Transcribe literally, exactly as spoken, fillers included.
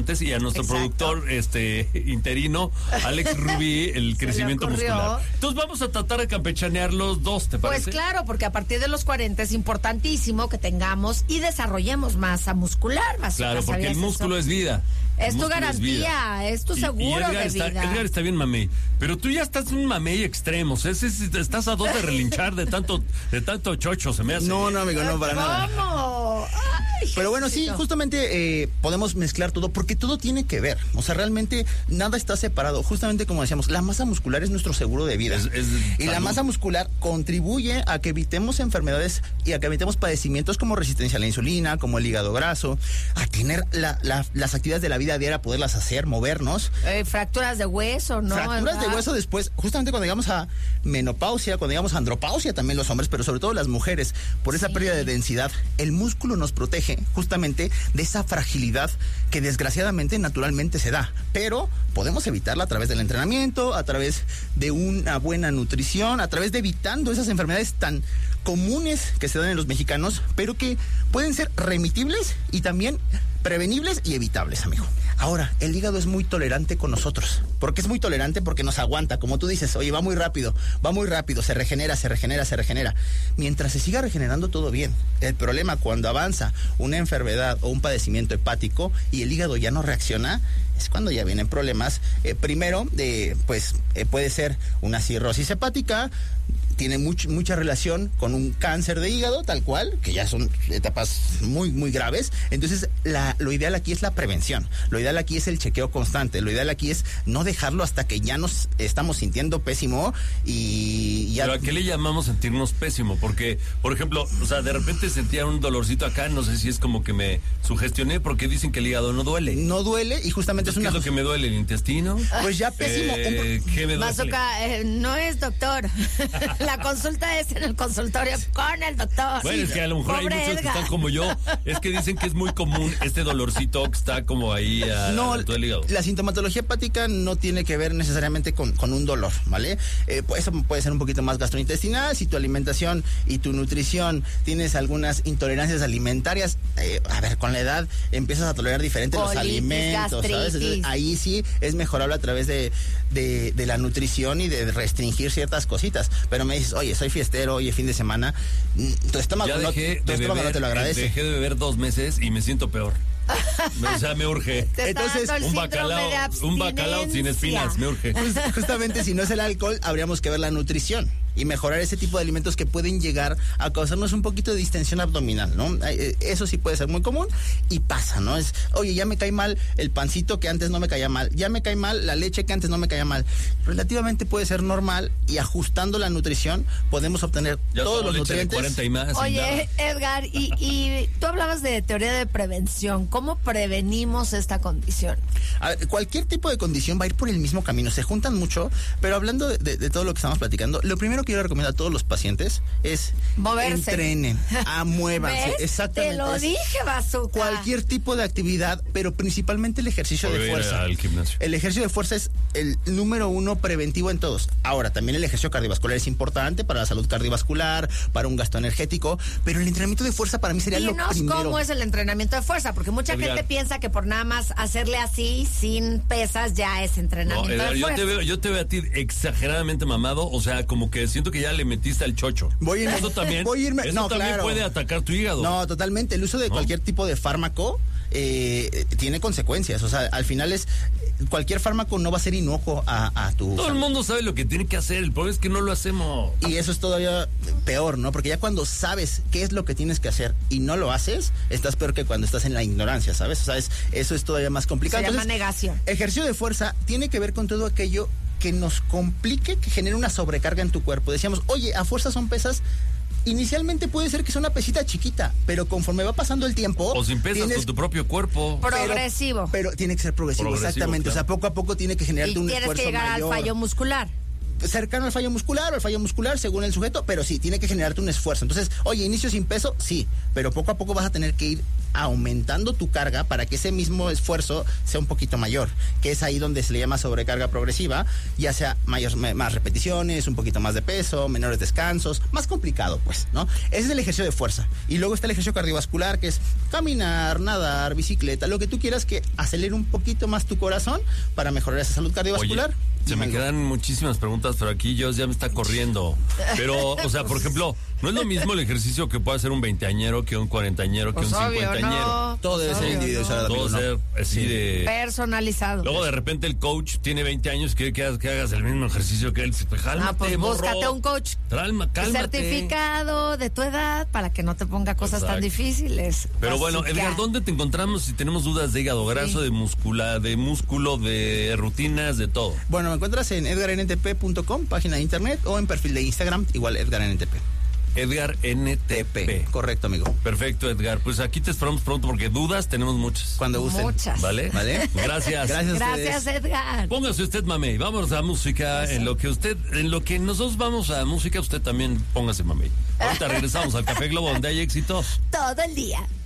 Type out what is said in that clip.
cuarentes, y a nuestro Exacto. productor este interino, Alex Rubí, el crecimiento muscular. Entonces vamos a tratar de campechanear los dos, ¿te parece? Pues claro, porque a partir de los cuarenta es importantísimo que tengamos y desarrollemos masa muscular. Claro, porque el músculo eso? es vida. Es tu garantía, es, es tu seguro y, y de está, vida. Edgar está bien mamey, pero tú ya estás un mamey extremo, o sea, es, es, estás a dos de relinchar de tanto de tanto chocho, se me hace. No, no, amigo, no, para ¿Cómo? nada. Ay, pero bueno, sí, justamente eh, podemos mezclar todo, porque todo tiene que ver, o sea, realmente nada está separado, justamente como decíamos, la masa muscular es nuestro seguro de vida, es, es y la masa muscular contribuye a que evitemos enfermedades y a que evitemos padecimientos como resistencia a la insulina, como el hígado graso, a tener la, la, las actividades de la vida diaria, poderlas hacer, movernos. Eh, fracturas de hueso, ¿no? Fracturas ¿verdad? de hueso después, justamente cuando llegamos a menopausia, cuando llegamos a andropausia también los hombres, pero sobre todo las mujeres, por esa sí. pérdida de densidad, el músculo nos protege justamente de esa fragilidad que desgraciadamente naturalmente se da, pero podemos evitarla a través del entrenamiento, a través de una buena nutrición, a través de evitando esas enfermedades tan comunes que se dan en los mexicanos, pero que pueden ser remitibles y también prevenibles y evitables, amigo. Ahora, el hígado es muy tolerante con nosotros. ¿Por qué es muy tolerante? Porque nos aguanta, como tú dices, oye, va muy rápido, va muy rápido, se regenera, se regenera, se regenera. Mientras se siga regenerando, todo bien. El problema cuando avanza una enfermedad o un padecimiento hepático y el hígado ya no reacciona, es cuando ya vienen problemas. Eh, primero, eh, pues eh, puede ser una cirrosis hepática, tiene much, mucha relación con un cáncer de hígado, tal cual, que ya son etapas muy, muy graves. Entonces, la, lo ideal aquí es la prevención. Lo ideal aquí es el chequeo constante. Lo ideal aquí es no dejarlo hasta que ya nos estamos sintiendo pésimo y ya... ¿Pero a qué le llamamos sentirnos pésimo? Porque, por ejemplo, o sea, de repente sentía un dolorcito acá, no sé si es como que me sugestioné, porque dicen que el hígado no duele. No duele y justamente Entonces, es una... ¿Qué es lo que me duele? ¿El intestino? Pues ya pésimo. Eh, ¿Qué me duele? Mazuka, eh, no es doctor. La consulta es en el consultorio con el doctor. Bueno, es que a lo mejor Pobre hay muchos Edgar. que están como yo. Es que dicen que es muy común este dolorcito que está como ahí a, no, a todo el hígado. La sintomatología hepática no tiene que ver necesariamente con, con un dolor, ¿vale? Eh, pues eso puede ser un poquito más gastrointestinal. Si tu alimentación y tu nutrición tienes algunas intolerancias alimentarias, eh, a ver, con la edad empiezas a tolerar diferentes los alimentos, gastritis. ¿Sabes? Entonces, ahí sí es mejorable a través de, de, de la nutrición y de restringir ciertas cositas. Pero me dices, oye, soy fiestero, oye, fin de semana, tu estómago, no, tu estómago beber, no te lo agradece. Dejé de beber dos meses y me siento peor. O sea, me urge. Entonces, un bacalao, un bacalao sin espinas, me urge. Justamente, si no es el alcohol, habríamos que ver la nutrición y mejorar ese tipo de alimentos que pueden llegar a causarnos un poquito de distensión abdominal, ¿no? Eso sí puede ser muy común y pasa, ¿no? Es, oye, ya me cae mal el pancito que antes no me caía mal, ya me cae mal la leche que antes no me caía mal. Relativamente puede ser normal y ajustando la nutrición podemos obtener ya todos los leche nutrientes. De cuarenta y más, oye, y Edgar, y, y tú hablabas de teoría de prevención. ¿Cómo prevenimos esta condición? A ver, cualquier tipo de condición va a ir por el mismo camino, se juntan mucho, pero hablando de, de, de todo lo que estamos platicando, lo primero que yo le recomiendo a todos los pacientes es moverse, entrenen, a muévanse. ¿Ves? Exactamente. Te lo dije, Bazooka. Cualquier tipo de actividad, pero principalmente el ejercicio Volver de fuerza. Al gimnasio. El ejercicio de fuerza es el número uno preventivo en todos. Ahora, también el ejercicio cardiovascular es importante para la salud cardiovascular, para un gasto energético, pero el entrenamiento de fuerza para mí sería Dinos lo primero. ¿Cómo es el entrenamiento de fuerza? Porque mucha Edgar. gente piensa que por nada más hacerle así, sin pesas, ya es entrenamiento no, Edgar, de yo fuerza. te veo, yo te veo a ti exageradamente mamado, o sea, como que siento que ya le metiste al chocho. Voy a irme, eso también, voy a irme, eso no, también claro. puede atacar tu hígado. No, totalmente. El uso de ¿No? cualquier tipo de fármaco eh, tiene consecuencias. O sea, al final es cualquier fármaco no va a ser inocuo a, a tu Todo salud. el mundo sabe lo que tiene que hacer, el problema es que no lo hacemos. Y eso es todavía peor, ¿no? Porque ya cuando sabes qué es lo que tienes que hacer y no lo haces, estás peor que cuando estás en la ignorancia, ¿sabes? O sea, es, eso es todavía más complicado. Se llama Entonces, negación. Ejercicio de fuerza tiene que ver con todo aquello que nos complique, que genere una sobrecarga en tu cuerpo. Decíamos, oye, a fuerza son pesas. Inicialmente puede ser que sea una pesita chiquita, pero conforme va pasando el tiempo... O sin pesas, tienes, con tu propio cuerpo. Progresivo. Pero, pero tiene que ser progresivo, progresivo exactamente. Claro. O sea, poco a poco tiene que generarte y un tienes esfuerzo que llegar mayor. al fallo muscular. Cercano al fallo muscular o al fallo muscular según el sujeto, pero sí, tiene que generarte un esfuerzo. Entonces, oye, inicio sin peso, sí, pero poco a poco vas a tener que ir aumentando tu carga para que ese mismo esfuerzo sea un poquito mayor, que es ahí donde se le llama sobrecarga progresiva, ya sea mayor, más repeticiones, un poquito más de peso, menores descansos, más complicado pues, ¿no? Ese es el ejercicio de fuerza. Y luego está el ejercicio cardiovascular, que es caminar, nadar, bicicleta, lo que tú quieras que acelere un poquito más tu corazón para mejorar esa salud cardiovascular. Oye, se me quedan muchísimas preguntas, pero aquí yo ya me está corriendo. Pero, o sea, por ejemplo, no es lo mismo el ejercicio que puede hacer un veinteañero que un cuarentañero, que Pues un obvio, cincuentañero. no. Todo debe Pues ser obvio, individualizado. Todo amigo, ser ¿no? así de... Personalizado. Luego de repente el coach tiene veinte años, quiere que, hagas- que hagas el mismo ejercicio que él. Pues cálmate, Ah, pues morro. búscate un coach Calma, cálmate. certificado de tu edad para que no te ponga cosas tan Exacto. difíciles. Pero Así bueno, que- Edgar, ¿dónde te encontramos si tenemos dudas de hígado graso, Sí. de múscula, de músculo, de rutinas, de todo? Bueno, me encuentras en edgar n t p punto com, página de internet, o en perfil de Instagram, igual Edgar N T P. Edgar N T P. Correcto, amigo. Perfecto, Edgar. Pues aquí te esperamos pronto porque dudas tenemos muchas. Cuando gusten. Muchas. ¿Vale? ¿Vale? Gracias. Gracias a Gracias, ustedes. Edgar. Póngase usted, mamey. Vámonos a música. En lo que usted, en lo que nosotros vamos a música, usted también póngase, mamey. Ahorita regresamos al Café Globo, donde hay éxitos. Todo el día.